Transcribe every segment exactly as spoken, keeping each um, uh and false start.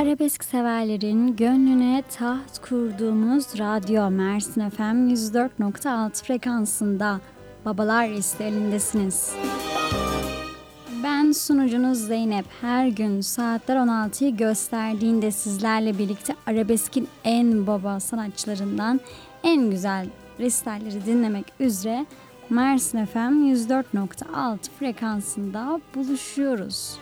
Arabesk severlerin gönlüne taht kurduğumuz radyo Mersin F M yüz dört nokta altı frekansında Babalar Listelerindesiniz. Ben sunucunuz Zeynep. Her gün saatler on altıyı gösterdiğinde sizlerle birlikte arabeskin en baba sanatçılarından en güzel listeleri dinlemek üzere Mersin F M yüz dört nokta altı frekansında buluşuyoruz.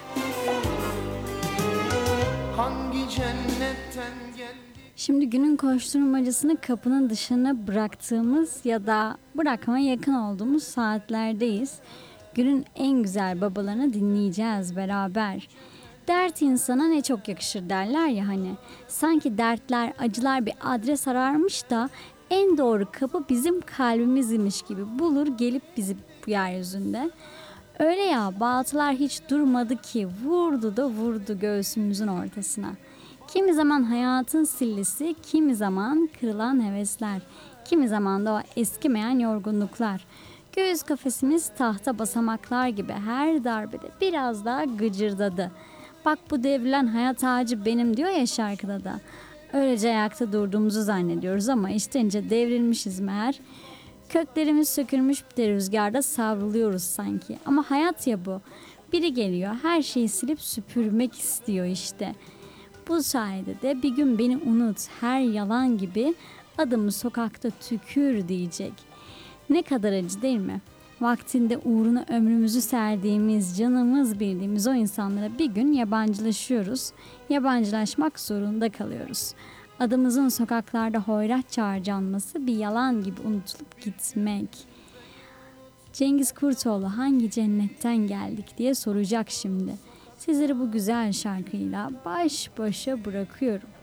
Hangi cennetten geldi? Şimdi günün koşturmacasını kapının dışına bıraktığımız ya da bırakmaya yakın olduğumuz saatlerdeyiz. Günün en güzel babalarını dinleyeceğiz beraber. Dert insana ne çok yakışır derler ya hani. Sanki dertler, acılar bir adres ararmış da en doğru kapı bizim kalbimizmiş gibi bulur gelip bizi bu yeryüzünde. Öyle ya, baltalar hiç durmadı ki, vurdu da vurdu göğsümüzün ortasına. Kimi zaman hayatın sillisi, kimi zaman kırılan hevesler, kimi zaman da o eskimeyen yorgunluklar. Göğüs kafesimiz tahta basamaklar gibi her darbede biraz daha gıcırdadı. Bak bu devrilen hayat ağacı benim diyor ya şarkıda da. Öylece ayakta durduğumuzu zannediyoruz ama içtence devrilmişiz meğer. Köklerimiz sökülmüş bir de rüzgarda savruluyoruz sanki. Ama hayat ya bu. Biri geliyor her şeyi silip süpürmek istiyor işte. Bu sayede de bir gün beni unut her yalan gibi adımı sokakta tükür diyecek. Ne kadar acı değil mi? Vaktinde uğruna ömrümüzü serdiğimiz, canımız bildiğimiz o insanlara bir gün yabancılaşıyoruz. Yabancılaşmak zorunda kalıyoruz. Adımızın sokaklarda hoyratça harcanması bir yalan gibi unutulup gitmek. Cengiz Kurtoğlu hangi cennetten geldik diye soracak şimdi. Sizleri bu güzel şarkıyla baş başa bırakıyorum.